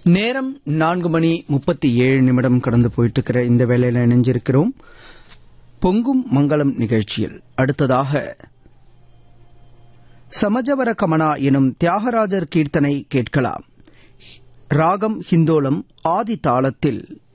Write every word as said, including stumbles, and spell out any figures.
நேரம் நான்கு மணி முப்பத்தி ஏழு நிமிடம் கடந்து போயிட்டு இருக்கிற இந்த வேளையில இணைஞ்சிருக்கிறோம் பொங்கும் மங்களம் நிகழ்ச்சியில். அடுத்ததாக சமஜவர கமனா எனும் தியாகராஜர் கீர்த்தனை கேட்கலாம். ராகம் ஹிந்தோளம், ஆதி தாளத்தில்.